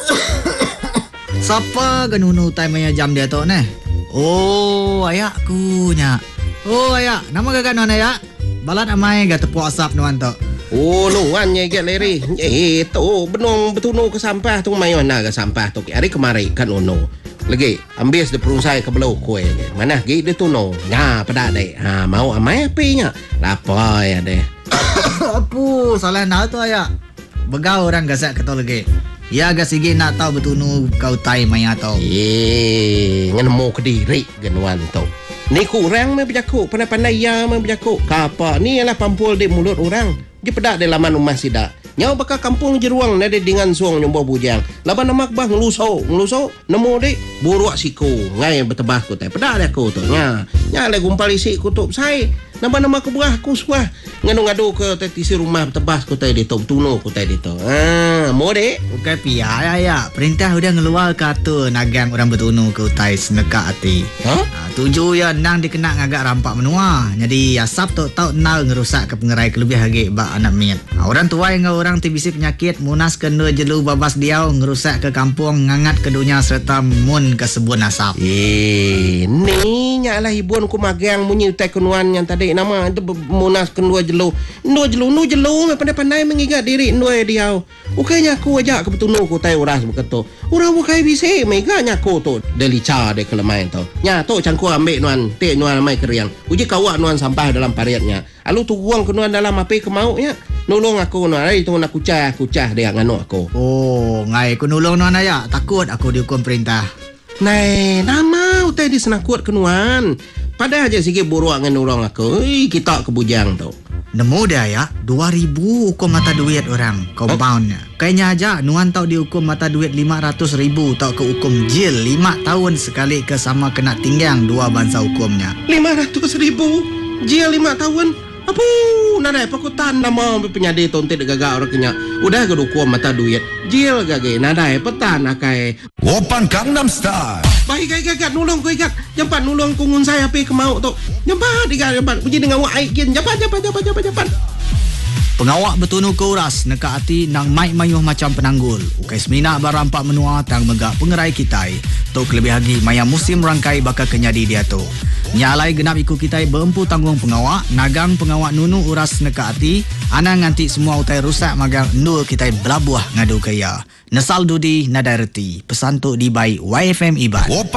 Siapa genunu time maya jam dia tu ne? Oh, ayakku nya. Oh, ayak. Nama gagak nuan ayak? Balat amai gak tepuk asap nuan tu. Oh, nuan nya get leri. Tu benong betunu ke sampah tu mai mana ke sampah tu. Hari kemari kan ono. Lagi ambil de perungsai ke belau kue. Mana gi de tuno. Nya pada dek. Ha mau amai apinya. Lapa ya deh. Apu, salah nak tu ayak. Begau orang gasak kata lagi. Ya agak sige nak tahu betunu kau tai maya tau. Ngenemu ke diri genuan tau. Ni kurang me berjaku, pandai-pandai ya me berjaku. Kapa ni ialah pampul di mulut orang. Dia pedak di laman rumah sidak. Nyau bakal kampung jeruang nade dengan suang nyombo bujang. Laban namak bah ngeluso, nemu dek buruak siku. Ngai betebah ku tai. Pedak dia ku tu. Nya le gumpal isi kutup sai. Nama-nama ke buah aku suah. Ngadu-ngadu ke tisi rumah tebas ku tai dito, tuno ku tai dito. Mau dek? Bukan pia ya. Perintah udah ngeluar kata nagang orang bertunu ke utai seneka hati. Tuju ya nang dikena ngagak rampak menua. Jadi asap tu tau nal ngerusak ke pengerai kelebih hagi bak anak miat. Orang tua yang orang tibisi penyakit munas kena jelu babas diau ngerusak ke kampung ngangat ke dunia serta mun ke sebun asap. Ni nyalah ibuan ku magang munyi utai kenuan yang tadi nama itu munas kendua jelu me pandai-pandai mengingat diri ndua diau. Ukainya aku ajak ke betunu ku tai uras beketo. Urang bukai bisi meganya ku tu delica de kelemain tu. Nya tu cangku ambil nuan te nuan mai keriang. Uji kawak nuan sampah dalam pariatnya. Alu tu buang ke nuan dalam api ke mau nya. Nolong aku nuan ai tu nak kucah dia nganu aku. Oh, ngai ku nolong nuan aya. Takut aku dihukum perintah. Nai, nama utai di senakut kenuan. Pada aja sikit buruak dengan orang aku. Kita ke bujang tu. Nemu dia ya, 2,000 hukum mata duit orang. Compoundnya. Kayaknya aja nuan tau dihukum mata duit 500,000 tau ke hukum jil 5 tahun sekali ke sama kena tinggang 2 bangsa hukumnya. 500,000? Jil 5 tahun? Apa? Nadai pakutan nama penyadi tontet gagak orang kenya. Udah kedukuam mata duit. Jil gage nadai petan akai. Open Gangnam Style. Baik gagak nulung ku ikat. Jampat nulung kungun saya api ke mau tu. Jampat jampat. Puji dengan wak aikin. Jampat. Pengawak betunu ke uras neka hati nang mai mayuh macam penanggul. Ukai semina barampak menua tang megak pengerai kitai. Tu kelebih lagi maya musim rangkai bakal kenyadi dia tu. Nyalai genap ikut kitai berempu tanggung pengawak. Nagang pengawak nunu uras neka hati. Ana nganti semua utai rusak magang nul kitai belabuah ngadu kaya. Nesal dudi nadai reti. Pesan tu di baik YFM Iban.